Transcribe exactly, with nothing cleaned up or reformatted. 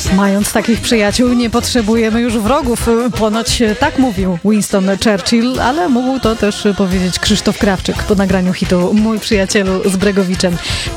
Mając takich przyjaciół, nie potrzebujemy już wrogów. Ponoć tak mówił Winston Churchill, ale mógł to też powiedzieć Krzysztof Krawczyk po nagraniu hitu Mój przyjacielu z Bregowiczem.